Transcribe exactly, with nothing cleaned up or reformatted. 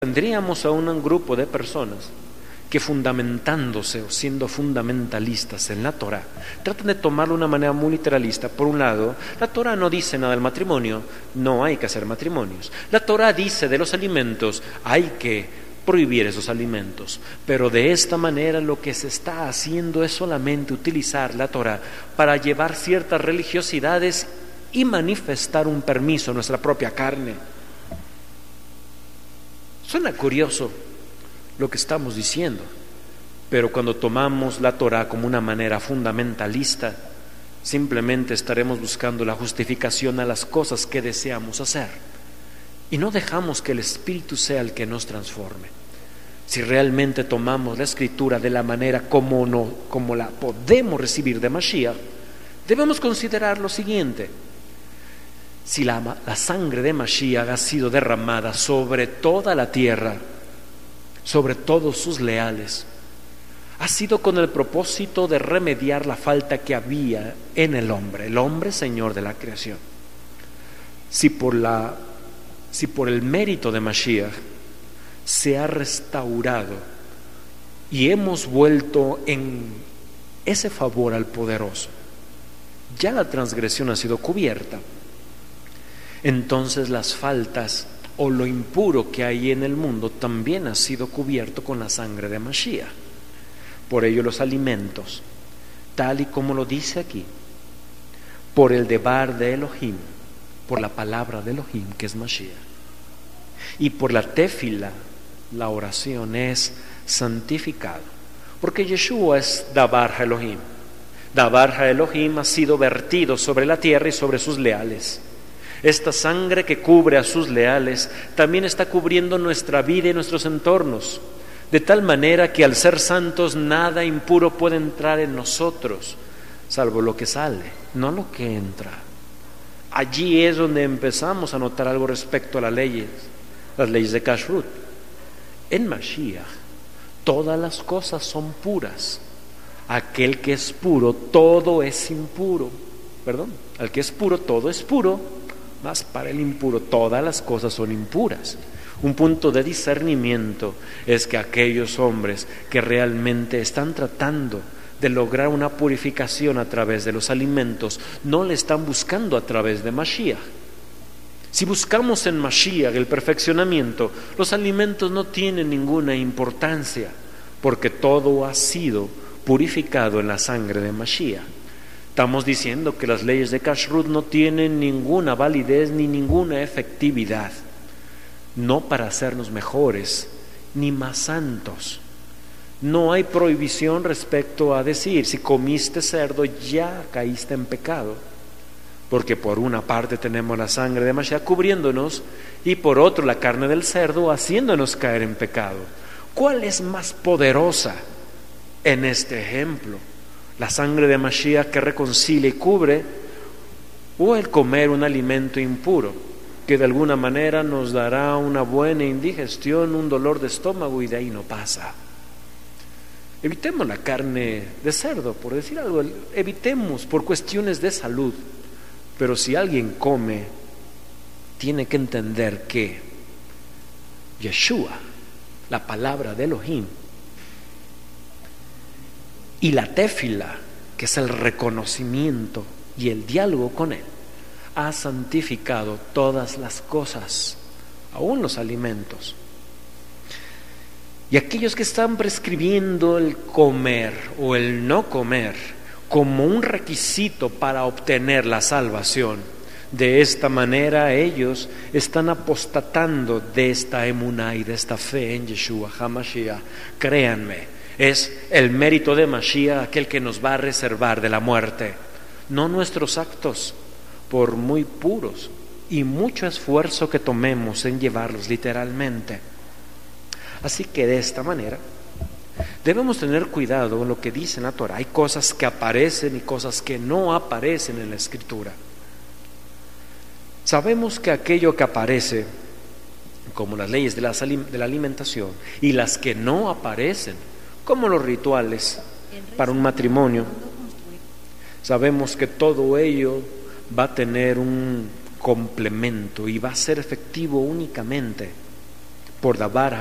Tendríamos a un grupo de personas que fundamentándose o siendo fundamentalistas en la Torá, tratan de tomarlo de una manera muy literalista. Por un lado, la Torá no dice nada del matrimonio, no hay que hacer matrimonios. La Torá dice de los alimentos, hay que prohibir esos alimentos. Pero de esta manera lo que se está haciendo es solamente utilizar la Torá para llevar ciertas religiosidades y manifestar un permiso a nuestra propia carne. Suena curioso lo que estamos diciendo, pero cuando tomamos la Torá como una manera fundamentalista, simplemente estaremos buscando la justificación a las cosas que deseamos hacer y no dejamos que el Espíritu sea el que nos transforme. Si realmente tomamos la Escritura de la manera como, no, como la podemos recibir de Mashiach, debemos considerar lo siguiente: si la, la sangre de Mashiach ha sido derramada sobre toda la tierra, sobre todos sus leales, ha sido con el propósito de remediar la falta que había en el hombre, el hombre señor de la creación. Si por, la, si por el mérito de Mashiach se ha restaurado y hemos vuelto en ese favor al poderoso, ya la transgresión ha sido cubierta, entonces las faltas o lo impuro que hay en el mundo también ha sido cubierto con la sangre de Mashiach. Por ello los alimentos, tal y como lo dice aquí, por el debar de Elohim, por la palabra de Elohim que es Mashiach, y por la tefila, la oración, es santificado, porque Yeshua es Dabar Elohim. Dabar Elohim ha sido vertido sobre la tierra y sobre sus leales. Esta sangre que cubre a sus leales también está cubriendo nuestra vida y nuestros entornos, de tal manera que al ser santos nada impuro puede entrar en nosotros, salvo lo que sale, no lo que entra. Allí es donde empezamos a notar algo respecto a las leyes, las leyes de Kashrut. En Mashiach todas las cosas son puras. Aquel que es puro, todo es impuro. Perdón, al que es puro, todo es puro. Mas para el impuro todas las cosas son impuras. Un punto de discernimiento es que aquellos hombres que realmente están tratando de lograr una purificación a través de los alimentos no le están buscando a través de Mashiach. Si buscamos en Mashiach el perfeccionamiento, los alimentos no tienen ninguna importancia, porque todo ha sido purificado en la sangre de Mashiach. Estamos diciendo que las leyes de Kashrut no tienen ninguna validez ni ninguna efectividad, no para hacernos mejores ni más santos. No hay prohibición respecto a decir, si comiste cerdo ya caíste en pecado, porque por una parte tenemos la sangre de Mashiach cubriéndonos y por otro la carne del cerdo haciéndonos caer en pecado. ¿Cuál es más poderosa en este ejemplo? La sangre de Mashiach que reconcilia y cubre, o el comer un alimento impuro que de alguna manera nos dará una buena indigestión, un dolor de estómago y de ahí no pasa. Evitemos la carne de cerdo, por decir algo, evitemos por cuestiones de salud, pero si alguien come, tiene que entender que Yeshua, la palabra de Elohim, y la tefila, que es el reconocimiento y el diálogo con Él, ha santificado todas las cosas, aún los alimentos. Y aquellos que están prescribiendo el comer o el no comer como un requisito para obtener la salvación, de esta manera ellos están apostatando de esta emuná y de esta fe en Yeshua HaMashiach. Créanme, es el mérito de Mashiach aquel que nos va a reservar de la muerte, no nuestros actos, por muy puros y mucho esfuerzo que tomemos en llevarlos literalmente. Así que de esta manera debemos tener cuidado con lo que dice la Torah. Hay cosas que aparecen y cosas que no aparecen en la Escritura. Sabemos que aquello que aparece, como las leyes de la, de la alimentación, y las que no aparecen, como los rituales para un matrimonio, sabemos que todo ello va a tener un complemento y va a ser efectivo únicamente por Dabar